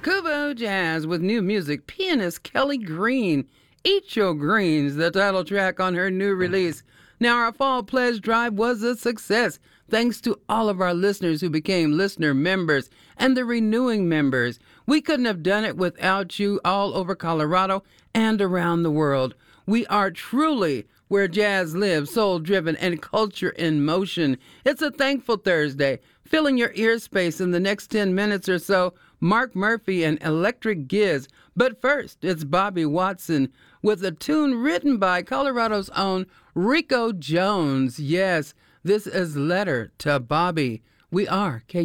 Kubo Jazz with new music. Pianist Kelly Green. Eat Your Greens, the title track on her new release. Now, our fall pledge drive was a success. Thanks to all of our listeners who became listener members and the renewing members. We couldn't have done it without you all over Colorado and around the world. We are truly where jazz lives, soul driven, and culture in motion. It's a thankful Thursday. Filling your ear space in the next 10 minutes or so, Mark Murphy and Electric Giz. But first, it's Bobby Watson with a tune written by Colorado's own Rico Jones. Yes, this is Letter to Bobby. We are